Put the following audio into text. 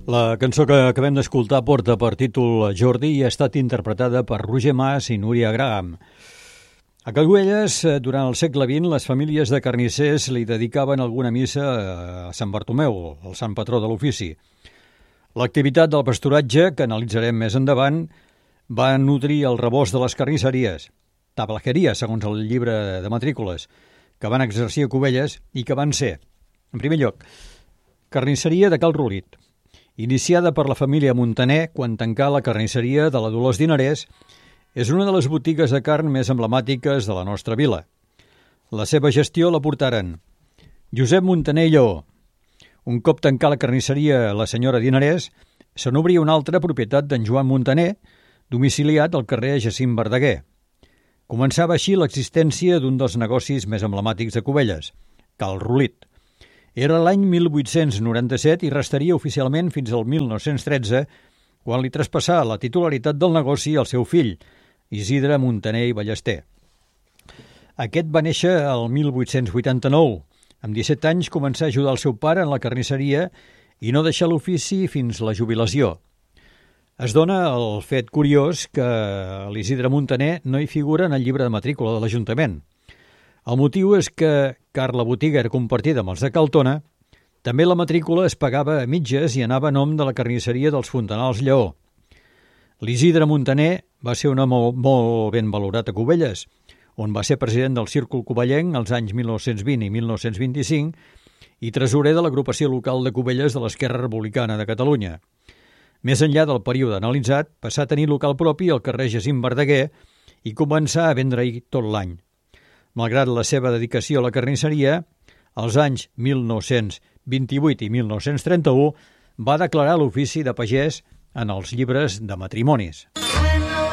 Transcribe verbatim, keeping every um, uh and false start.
La cançó que acabem d'escoltar porta per títol Jordi i ha estat interpretada per Roger Mas i Núria Graham. A Cagüelles, durant el segle vint, les famílies de carnissers li dedicaven alguna missa a Sant Bartomeu, el sant patró de l'ofici. L'activitat del pasturatge, que analitzarem més endavant, va nutrir el rebost de les carnisseries, tablaqueries, segons el llibre de matrícules, que van exercir a Cubelles i que van ser, en primer lloc, carnisseria de Cal Rolit, iniciada per la família Muntaner quan tancà la carnisseria de la Dolors Dinarès, és una de les botigues de carn més emblemàtiques de la nostra vila. La seva gestió la portaren Josep Muntaner i Lleó. Un cop tancà la carnisseria la senyora Dinarès, se n'obria una altra propietat d'en Joan Muntaner, domiciliat al carrer Jacint Verdaguer. Començava així l'existència d'un dels negocis més emblemàtics de Cubelles, Cal Rolit. Era l'any mil vuit-cents noranta-set i restaria oficialment fins al mil nou-cents tretze, quan li traspassà la titularitat del negoci al seu fill, Isidre Muntaner i Ballester. Aquest va néixer el mil vuit-cents vuitanta-nou. Amb disset anys començà a ajudar el seu pare en la carnisseria i no deixar l'ofici fins la jubilació. Es dona el fet curiós que l'Isidre Muntaner no hi figura en el llibre de matrícula de l'Ajuntament. El motiu és que, car la botiga era compartida amb els de Caltona, també la matrícula es pagava a mitges i anava a nom de la carnisseria dels Fontanals Lleó. L'Isidre Muntaner va ser un home molt ben valorat a Cubelles, on va ser president del Círcul Covellenc als anys mil nou-cents vint i mil nou-cents vint-i-cinc i tresorer de l'agrupació local de Cubelles de l'Esquerra Republicana de Catalunya. Més enllà del període analitzat, passà a tenir local propi al carrer Jacint Verdaguer i començà a vendre-hi tot l'any. Malgrat la seva dedicació a la carnisseria, als anys mil nou-cents vint-i-vuit i mil nou-cents trenta-u va declarar l'ofici de pagès en els llibres de matrimonis.